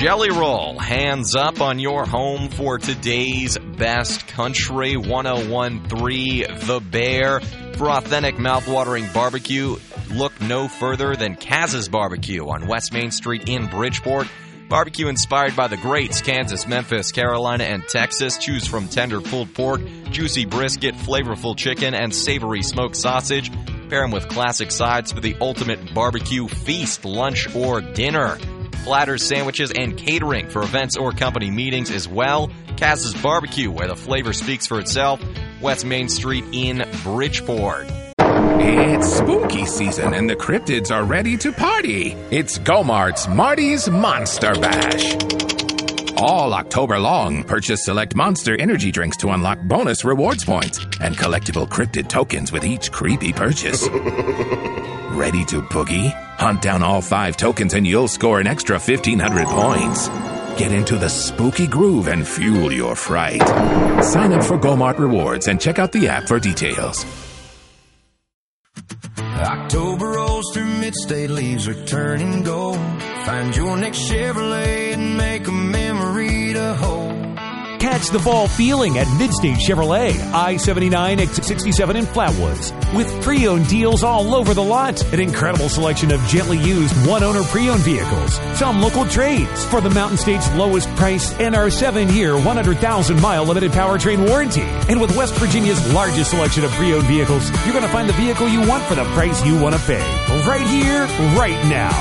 Jelly Roll, hands up on your home for today's best country 101.3 The Bear. For authentic mouth-watering barbecue, look no further than Kaz's Barbecue on West Main Street in Bridgeport. Barbecue inspired by the greats, Kansas, Memphis, Carolina, and Texas. Choose from tender pulled pork, juicy brisket, flavorful chicken, and savory smoked sausage. Pair them with classic sides for the ultimate barbecue feast, lunch, or dinner. Platters, sandwiches, and catering for events or company meetings as well. Kaz's Barbecue, where the flavor speaks for itself. West Main Street in Bridgeport. It's spooky season and the cryptids are ready to party. It's Go-Mart's Marty's Monster Bash. All October long, purchase select Monster energy drinks to unlock bonus rewards points and collectible cryptid tokens with each creepy purchase. Ready to boogie? Hunt down all 5 tokens and you'll score an extra 1,500 points. Get into the spooky groove and fuel your fright. Sign up for Go-Mart Rewards and check out the app for details. October rolls through mid-state, leaves are turning gold. Find your next Chevrolet and make a memory to hold. Catch the fall feeling at Midstate Chevrolet, I-79, exit 67 in Flatwoods. With pre-owned deals all over the lot. An incredible selection of gently used one-owner pre-owned vehicles. Some local trades for the Mountain State's lowest price and our 7-year, 100,000-mile limited powertrain warranty. And with West Virginia's largest selection of pre-owned vehicles, you're going to find the vehicle you want for the price you want to pay. Right here, right now.